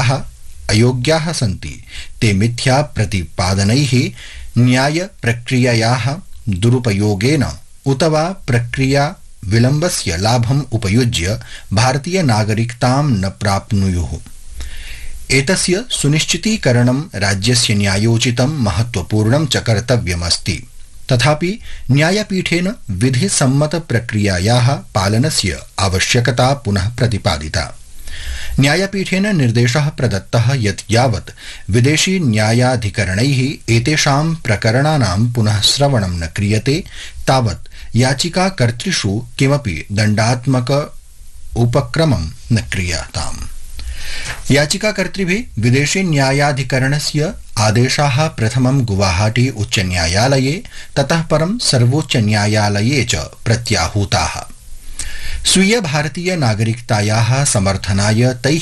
याः अयोग्याः सन्ति ते मिथ्या प्रतिपादनैः न्याय प्रक्रियायाः दुरुपयोगेन उत वा प्रक्रिया विलम्बस्य लाभम् उपयुज्य भारतीय नागरिकतां न प्राप्नुयुः। एतस्य सुनिश्चितीकरणं राज्यस्य न्यायोचितं महत्वपूर्णं च कर्तव्यमस्ति। तथापि न्यायपीठेन विधिसम्मत प्रक्रियायाः पालनस्य आवश्यकता पुनः प्रतिपादिता। न्यायपीठेन निर्देशः प्रदत्तः यत् यावत् विदेशी न्यायाधिकरणैः एतेषां प्रकरणानां पुनः श्रवणं न क्रियते तावत् याचिकाकर्तृषु किमपि दण्डात्मक उपक्रमं न क्रियताम्। याचिकाकर्तृभिः विदेशी न्यायाधिकरणस्य आदेशाः प्रथमं गुवाहाटी उच्चन्यायालये ततः परं सर्वोच्च न्यायालये च प्रत्याहूताः। स्वीय भारतीय नागरिकतायाः समर्थनाय तैः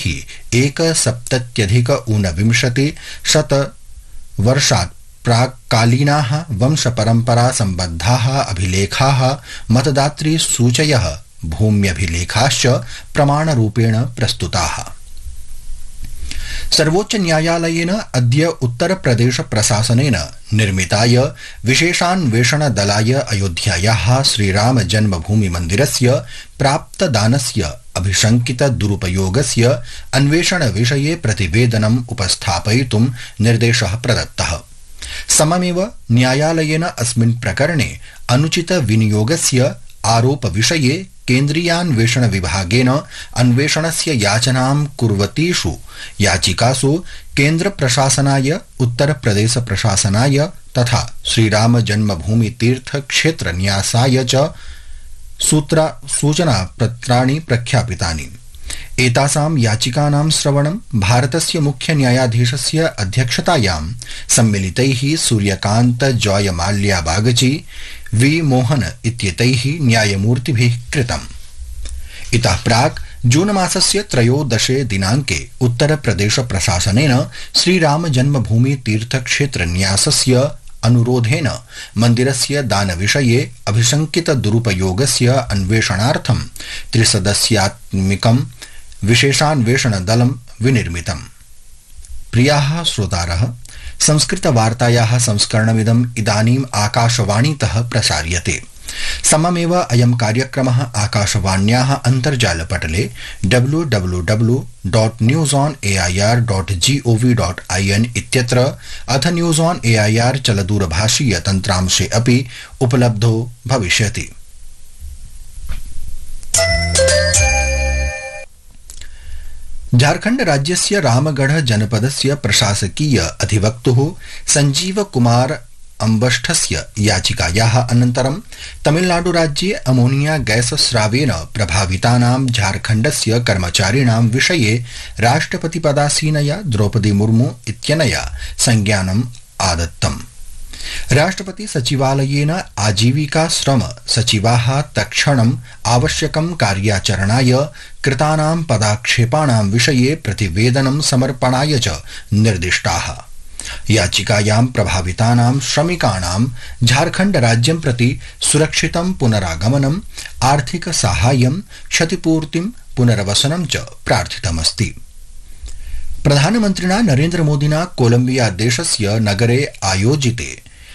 1,70,000 वर्षात् प्राक्कालीनाः वंशपरम्परा सम्बद्धाः अभिलेखाः मतदातृसूचयः भूम्यभिलेखाश्च प्रमाणरूपेण प्रस्तुताः। सर्वोच्च न्यायालयेन अद्य उत्तरप्रदेश प्रशासनेन निर्मिताय विशेषान्वेषण दलाय अयोध्यायाः श्रीराम जन्मभूमि मन्दिरस्य प्राप्तदानस्य अभिशंकित दुरुपयोगस्य अन्वेषण विषये प्रतिवेदनम् उपस्थापयितुं निर्देशः प्रदत्तः। सममेव न्यायालयेन अस्मिन् प्रकरणे अनुचित विनियोगस्य आरोप विषये केन्द्रीयान्वेषण विभागेन अन्वेषणस्य याचनां कुर्वतीषु याचिकासु केन्द्र प्रशासनाय उत्तरप्रदेश प्रशासनाय तथा श्रीराम जन्मभूमि तीर्थ क्षेत्र न्यासाय च सूचनापत्राणि प्रख्यापितानि। एतासां याचिकानां श्रवणं भारतस्य मुख्य न्यायाधीशस्य अध्यक्षतायां सम्मिलितैः सूर्यकान्त जॉय माल्या बागची वी मोहन इत्येतैः न्यायमूर्तिभिः कृतम्। इतः प्राक् जून मासस्य 13 दिनाङ्के उत्तरप्रदेश प्रशासनेन श्रीराम जन्मभूमि तीर्थक्षेत्र न्यासस्य अनुरोधेन मन्दिरस्य दानविषये अभिशंकित दुरुपयोगस्य अन्वेषणार्थं त्रिसदस्यात्मिकं विशेषान्वेषण दलं विनिर्मितम्। प्रियाः श्रोतारः, संस्कृतवार्तायाः संस्करणमिदम् इदानीम् आकाशवाणीतः प्रसार्यते। सममेव अयं कार्यक्रमः आकाशवाण्याः अन्तर्जालपटले www.newsonair.gov.in इत्यत्र अथ न्यूज़ ऑन एआईआर चलदूरभाषीय तन्त्रांशे अपि उपलब्धो भविष्यति। झारखंड राज्यस्य रामगढ़ जनपदस्य प्रशासकीय अधिवक्तुः संजीव कुमार अम्बष्ठस्य याचिकायाः अनन्तरं तमिलनाडुराज्ये अमोनिया गैस स्रावेन प्रभावितानां झारखण्डस्य कर्मचारिणां विषये राष्ट्रपतिपदासीनया द्रौपदी मुर्मू इत्यनया संज्ञानम् आदत्तम्। राष्ट्रपति सचिवालयेन आजीविका श्रम सचिवाः तत्क्षणम् आवश्यकं कार्याचरणाय कृतानां पदाक्षेपाणां विषये प्रतिवेदनं समर्पणाय च निर्दिष्टाः। याचिकायां प्रभावितानां श्रमिकाणां झारखण्ड राज्यं प्रति सुरक्षितं पुनरागमनम्, आर्थिक साहाय्यं, क्षतिपूर्तिं, पुनर्वसनं च प्रार्थितमस्ति। प्रधानमन्त्रिणा नरेन्द्र मोदिना कोलम्बिया देशस्य नगरे आयोजिते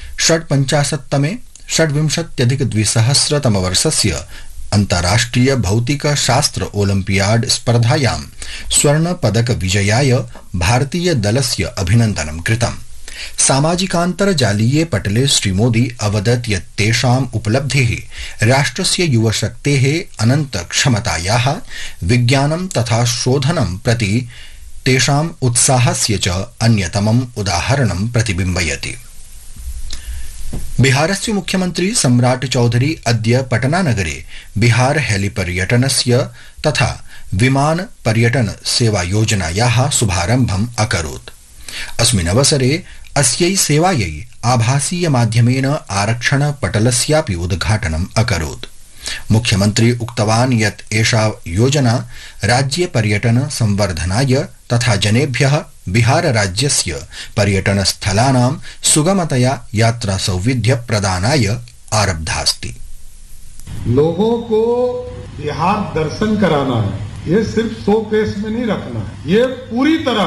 25षड्विंशत्यधिक-द्विसहस्रतमवर्षस्य अन्ताराष्ट्रिय भौतिक शास्त्र ओलम्पियाड स्पर्धायां स्वर्ण पदक विजयाय भारतीय दलस्य अभिनन्दनं कृतम्। सामाजिकान्तर्जालीये पटले श्रीमोदी अवदत् यत् तेषाम् उपलब्धिः राष्ट्रस्य युवशक्तेः अनन्त क्षमतायाः, विज्ञानं तथा शोधनं प्रति तेषाम् उत्साहस्य च अन्यतमम् उदाहरणं प्रतिबिम्बयति। बिहारस्य मुख्यमन्त्री सम्राट चौधरी अद्य पटनानगरे बिहार हेलिपर्यटनस्य तथा विमान पर्यटन सेवा योजनायाः शुभारम्भम् अकरोत्। अस्मिन् अवसरे अस्यै सेवायै आभासीय माध्यमेन आरक्षण पटलस्यापि उद्घाटनम् अकरोत्। मुख्यमन्त्री उक्तवान् यत् एषा योजना राज्ये पर्यटन संवर्धनाय तथा जनेभ्यः बिहार राज्यस्य पर्यटन स्थलानां सुगमतया यात्रा सौविध्य प्रदानाय आरब्धास्ति। लोगों को बिहार दर्शन कराना है, ये सिर्फ शो केस में नहीं रखना है, ये पूरी तरह